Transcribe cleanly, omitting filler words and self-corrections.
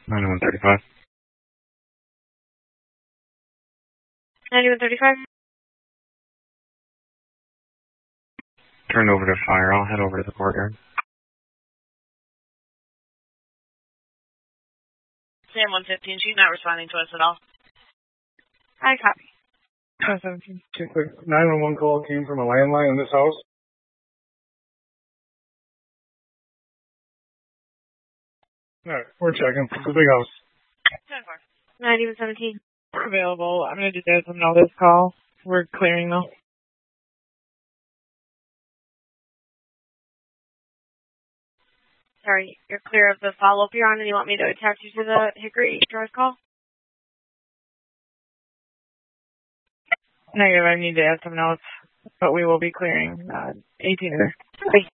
9135. 9135. Turned over to fire. I'll head over to the courtyard. Sam 115, she's not responding to us at all. I copy. 17. 911 call came from a landline in this house. Alright, we're checking. It's a big house. 9117. We're available. I'm going to just let them know this call. We're clearing though. Sorry, you're clear of the follow-up you're on and you want me to attach you to the Hickory Drive call? Negative, I need to add some notes, but we will be clearing 18.